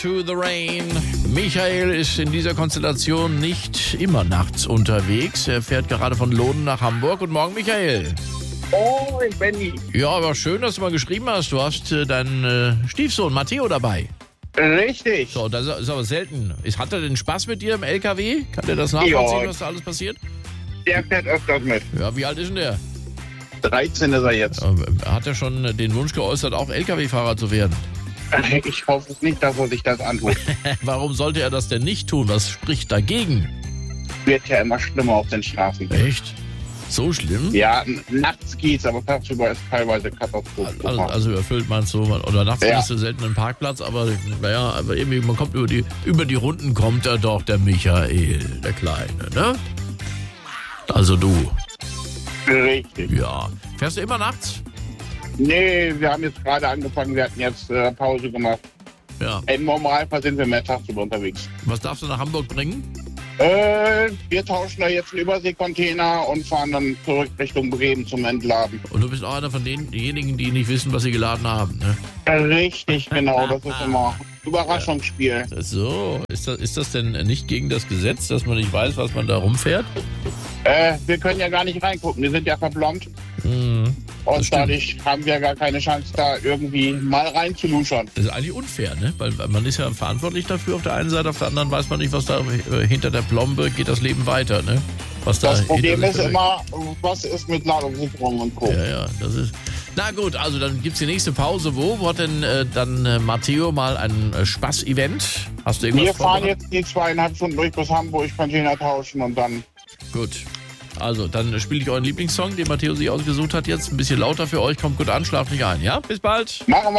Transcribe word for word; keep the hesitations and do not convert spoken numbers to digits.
To the Rain. Michael ist in dieser Konstellation nicht immer nachts unterwegs. Er fährt gerade von Lohden nach Hamburg. Guten Morgen, Michael. Oh, ich bin nie. Ja, aber schön, dass du mal geschrieben hast. Du hast äh, deinen äh, Stiefsohn Matteo dabei. Richtig. So, das ist aber selten. Ist, hat er denn Spaß mit dir im L K W? Kann der das nachvollziehen, Ja. was da alles passiert? Der fährt öfters mit. Ja, wie alt ist denn der? dreizehn ist er jetzt. Ähm, Hat er schon äh, den Wunsch geäußert, auch L K W-Fahrer zu werden? Ich hoffe es nicht, dass er sich das antut. Warum sollte er das denn nicht tun? Was spricht dagegen? Wird ja immer schlimmer auf den Straßen. Echt? So schlimm? Ja, n- nachts geht's, aber tagsüber ist teilweise Katastrophe. Also, also erfüllt meinst du, oder nachts Ja. findest du selten einen Parkplatz, aber naja, aber irgendwie, man kommt über die, über die Runden kommt er doch, der Michael, der Kleine, ne? Also du, Richtig. ja. Fährst du immer nachts? Nee, wir haben jetzt gerade angefangen, wir hatten jetzt äh, Pause gemacht. Ja. Im Normalfall sind wir mehr tagsüber unterwegs. Was darfst du nach Hamburg bringen? Äh, wir tauschen da jetzt einen Überseekontainer und fahren dann zurück Richtung Bremen zum Entladen. Und du bist auch einer von denjenigen, die nicht wissen, was sie geladen haben, ne? Richtig, genau. Das ist immer Überraschungsspiel. So, ist das, ist das denn nicht gegen das Gesetz, dass man nicht weiß, was man da rumfährt? Äh, wir können ja gar nicht reingucken. Wir sind ja verblombt. Hm. Das Und stimmt. dadurch haben wir gar keine Chance, da irgendwie mal reinzuluschern. Das ist eigentlich unfair, ne? Weil weil man ist ja verantwortlich dafür auf der einen Seite, auf der anderen weiß man nicht, was da äh, hinter der Plombe geht das Leben weiter, ne? Was da Das Problem hinter ist sich immer, was ist mit Ladungssicherung und Co. Ja, ja, das ist... Na gut, also dann gibt's die nächste Pause. Wo? Wo hat denn äh, dann äh, Matteo mal ein äh, Spaß-Event? Hast du irgendwas Wir fahren vorbereitet? jetzt die zweieinhalb Stunden durch bis Hamburg, Container tauschen und dann... Gut. Also, dann spiele ich euren Lieblingssong, den Matteo sich ausgesucht hat jetzt. Ein bisschen lauter für euch, kommt gut an, schlaft nicht ein, ja? Bis bald! Machen wir.